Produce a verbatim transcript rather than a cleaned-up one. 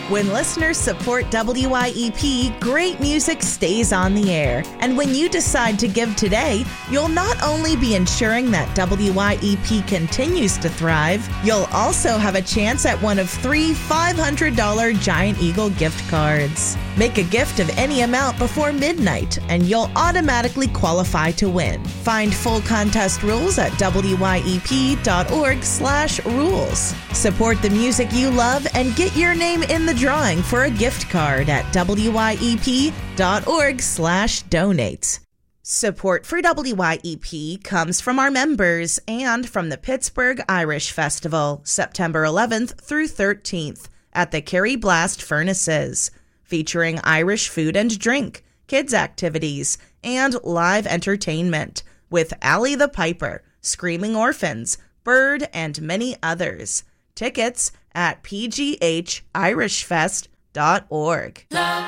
When listeners support W I E P, great music stays on the air. And when you decide to give today, you'll not only be ensuring that W I E P continues to thrive, you'll also have a chance at one of three five hundred dollars Giant Eagle gift cards. Make a gift of any amount before midnight, and you'll automatically qualify to win. Find full contest rules at W I E P dot org slash rules. Support the music you love and get your name in the drawing for a gift card at W I E P dot org slash donate. Support for W I E P comes from our members and from the Pittsburgh Irish Festival, September eleventh through thirteenth at the Kerry Blast Furnaces, featuring Irish food and drink, kids activities, and live entertainment with Allie the Piper, Screaming Orphans, Bird, and many others. Tickets at p g h irish fest dot org.